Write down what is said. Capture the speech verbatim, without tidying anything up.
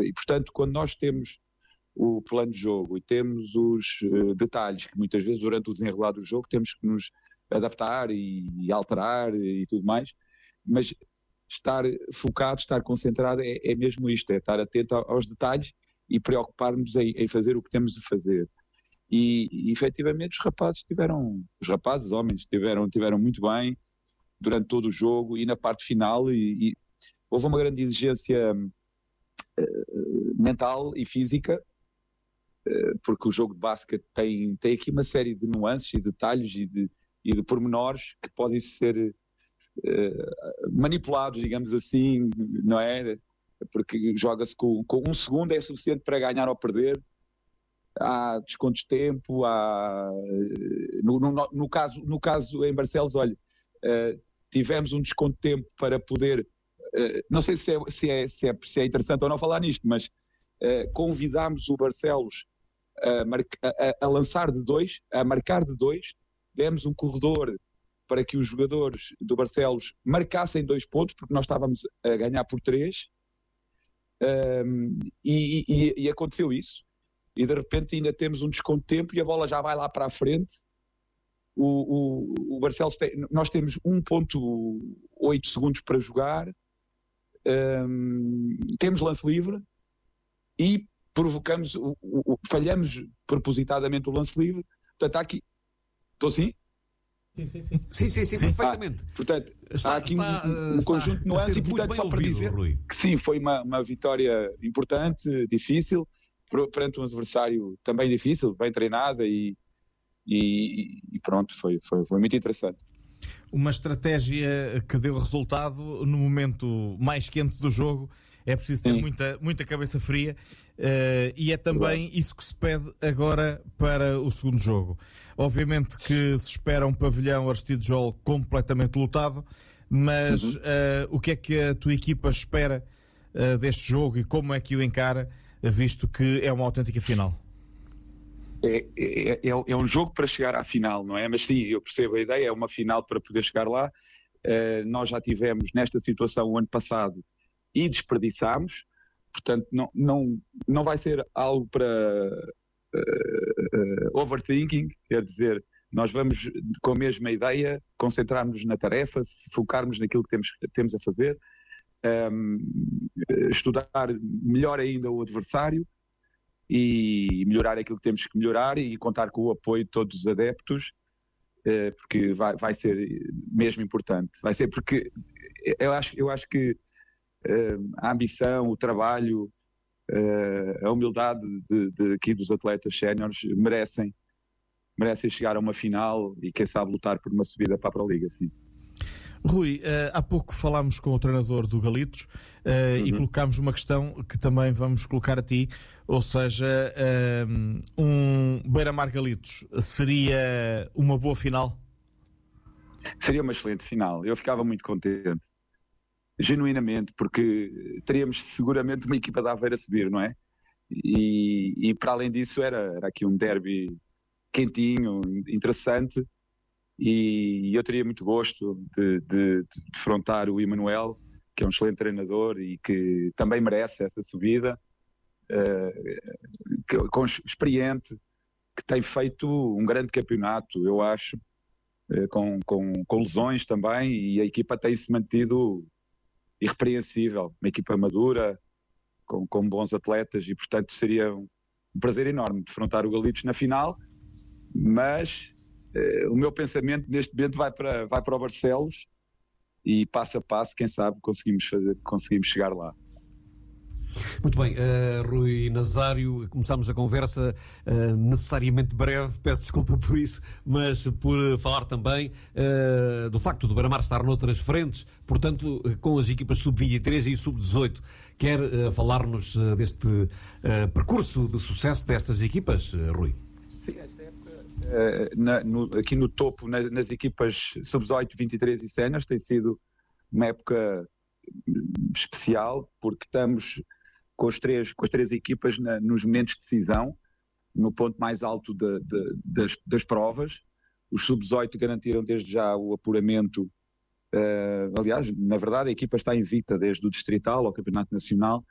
E, portanto, quando nós temos o plano de jogo e temos os uh, detalhes que muitas vezes durante o desenrolar do jogo temos que nos adaptar e, e alterar e, e tudo mais, mas estar focado, estar concentrado é, é mesmo isto, é estar atento aos detalhes e preocupar-nos em, em fazer o que temos de fazer. E, e efetivamente os rapazes tiveram, os rapazes, os homens tiveram, tiveram muito bem durante todo o jogo e na parte final e, e houve uma grande exigência uh, mental e física, uh, porque o jogo de basquete tem, tem aqui uma série de nuances e detalhes e de, e de pormenores que podem ser uh, manipulados, digamos assim, não é? Porque joga-se com, com um segundo é suficiente para ganhar ou perder. Há descontos de tempo, há... No, no, no, caso, no caso em Barcelos, olha, uh, tivemos um desconto de tempo para poder, uh, não sei se é, se, é, se, é, se é interessante ou não falar nisto, mas uh, convidámos o Barcelos a, marca, a, a lançar de dois, a marcar de dois, demos um corredor para que os jogadores do Barcelos marcassem dois pontos, porque nós estávamos a ganhar por três, um, e, e, e aconteceu isso. E de repente ainda temos um desconto de tempo e a bola já vai lá para a frente. O, o, o Barcelos tem, nós temos um ponto oito segundos para jogar, um, temos lance livre e provocamos, o, o, falhamos propositadamente o lance livre. Portanto, há aqui... Estou assim? Sim, sim, sim. Sim, sim, sim, perfeitamente. Ah, portanto, está, há aqui está, um, um está conjunto de nuances e, portanto, só para ouvido, dizer Rui. que sim, foi uma, uma vitória importante, difícil, perante um adversário também difícil, bem treinado e, e, e pronto, foi, foi, foi muito interessante. Uma estratégia que deu resultado no momento mais quente do jogo. É preciso ter muita, muita cabeça fria uh, e é também claro. Isso que se pede agora para o segundo jogo. Obviamente que se espera um pavilhão Aristides Jol completamente lotado, mas uhum. uh, o que é que a tua equipa espera uh, deste jogo e como é que o encara, visto que é uma autêntica final? É, é, é, é um jogo para chegar à final, não é? Mas sim, eu percebo a ideia, é uma final para poder chegar lá. Uh, nós já tivemos nesta situação o ano passado e desperdiçámos, portanto não, não, não vai ser algo para uh, uh, overthinking, quer dizer, nós vamos com a mesma ideia, concentrarmos na tarefa, focarmos naquilo que temos, temos a fazer, um, estudar melhor ainda o adversário e melhorar aquilo que temos que melhorar e contar com o apoio de todos os adeptos, uh, porque vai, vai ser mesmo importante, vai ser porque eu acho, eu acho que Uh, a ambição, o trabalho, uh, a humildade de, de aqui dos atletas séniores merecem, merecem chegar a uma final e quem sabe lutar por uma subida para a Pro Liga, sim. Rui, uh, há pouco falámos com o treinador do Galitos uh, uhum. e colocámos uma questão que também vamos colocar a ti, ou seja, uh, um Beira-Mar Galitos seria uma boa final? Seria uma excelente final, eu ficava muito contente. Genuinamente, porque teríamos seguramente uma equipa da Aveiro a subir, não é? E, e para além disso era, era aqui um derby quentinho, interessante, e eu teria muito gosto de, de, de defrontar o Emanuel, que é um excelente treinador e que também merece essa subida, uh, que, com, experiente, que tem feito um grande campeonato, eu acho, uh, com, com, com lesões também, e a equipa tem-se mantido irrepreensível, uma equipa madura, com, com bons atletas e, portanto, seria um prazer enorme defrontar o Galitos na final, mas eh, o meu pensamento neste momento vai para, vai para o Barcelos e passo a passo, quem sabe, conseguimos, fazer, conseguimos chegar lá. Muito bem, uh, Rui Nazário, começámos a conversa uh, necessariamente breve, peço desculpa por isso, mas por falar também uh, do facto do Beira-Mar estar noutras frentes, portanto, uh, com as equipas sub vinte e três e sub dezoito. Quer uh, falar-nos uh, deste uh, percurso de sucesso destas equipas, uh, Rui? Sim, esta época, uh, na, no, aqui no topo, na, nas equipas sub dezoito, vinte e três e séniores, tem sido uma época especial, porque estamos com, os três, com as três equipas na, nos momentos de decisão, no ponto mais alto de, de, das, das provas. Os sub dezoito garantiram desde já o apuramento. Uh, aliás, na verdade, a equipa está invicta desde o Distrital ao Campeonato Nacional